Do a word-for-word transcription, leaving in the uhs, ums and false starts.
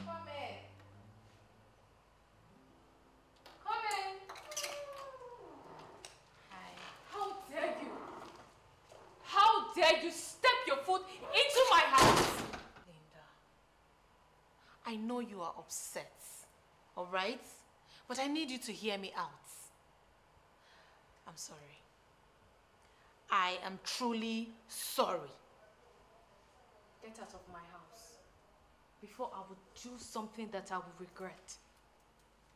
Come in. Come in. Hi. How dare you? How dare you step your foot into my house? Linda, I know you are upset, all right? But I need you to hear me out. I'm sorry. I am truly sorry. Get out of my house before I would do something that I will regret.